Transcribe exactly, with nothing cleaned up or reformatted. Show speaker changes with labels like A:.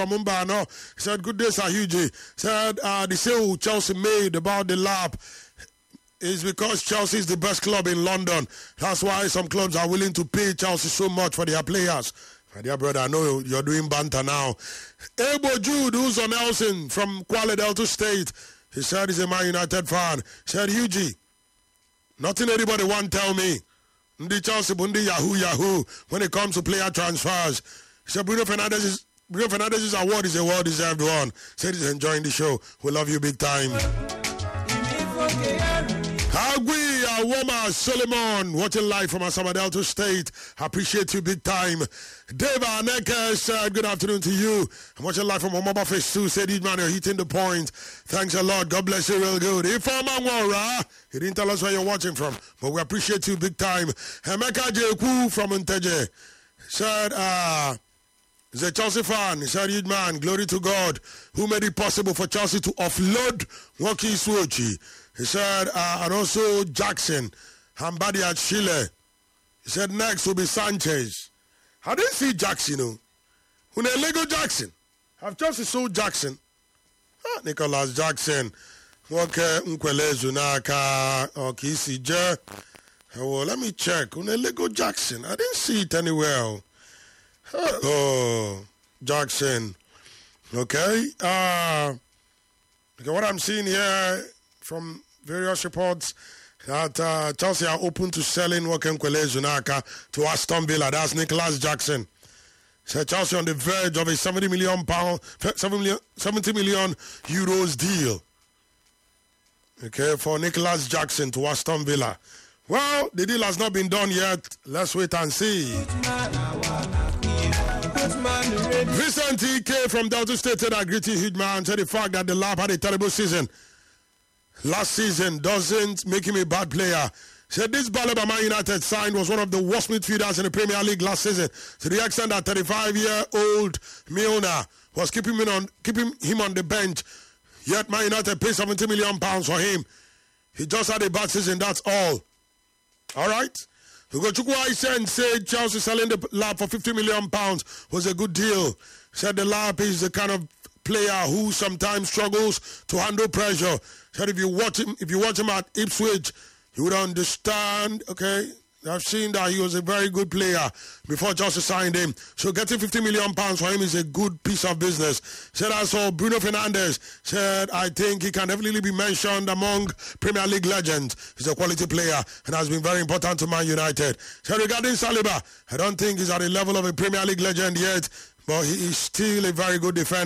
A: Mumbano said, good day, Sir Hughie. Said, uh, the sale Chelsea made about the lap is because Chelsea is the best club in London. That's why some clubs are willing to pay Chelsea so much for their players. My dear brother, I know you're doing banter now. Ebo Jude, who's on Nelson from Kuala Delta State, he said he's a Man United fan. He said, Hughie, nothing anybody want tell me. Ndi Chelsea, Bundi, Yahoo, Yahoo, when it comes to player transfers. He said, Bruno Fernandes is Bruno Fernandes' award is a well-deserved one. Said he's enjoying the show. We love you big time. Agui Awoma Solomon, watching live from Asama Delta State. I appreciate you big time. Dave Aneke said, good afternoon to you. I'm watching live from Omaba Face two. Said, man, you're hitting the point. Thanks a lot. God bless you real good. Ifama he didn't tell us where you're watching from, but we appreciate you big time. Emeka Jeku from Nteje said, uh, he's a Chelsea fan. He said, huge man, glory to God who made it possible for Chelsea to offload Woki Suochi. He said, uh, and also Jackson, Hambadi at Chile. He said, next will be Sanchez. I didn't see Jackson, you know. Who Lego Jackson? Have Chelsea sold Jackson? Ah, Nicholas Jackson. Okay, Nkwele Zunaka. Okay, C J. Well, let me check. Who Lego Jackson? I didn't see it anywhere. Oh, Jackson. Okay. Uh, okay, what I'm seeing here from various reports that uh, Chelsea are open to selling Nkwele Zunaka to Aston Villa. That's Nicholas Jackson. So Chelsea on the verge of a seventy million pound, seventy million euros deal. Okay, for Nicholas Jackson to Aston Villa. Well, the deal has not been done yet. Let's wait and see. Vincent E K from Delta State said, I greet you, huge man. Said the fact that the Lab had a terrible season last season doesn't make him a bad player. Said this Baleba Man United signed was one of the worst midfielders in the Premier League last season, to the extent that thirty-five-year-old Milner was keeping him on keeping him on the bench. Yet Man United paid seventy million pounds for him. He just had a bad season, that's all. All right? Ugochukwu Aisen said Chelsea selling the Lab for fifty million pounds was a good deal. Said the Lab is the kind of player who sometimes struggles to handle pressure. Said if you watch him, if you watch him at Ipswich, you would understand. Okay, I've seen that he was a very good player before Chelsea signed him. So getting fifty million pounds for him is a good piece of business. Said I saw Bruno Fernandes. Said I think he can definitely be mentioned among Premier League legends. He's a quality player and has been very important to Man United. Said regarding Saliba, I don't think he's at the level of a Premier League legend yet, but he is still a very good defender.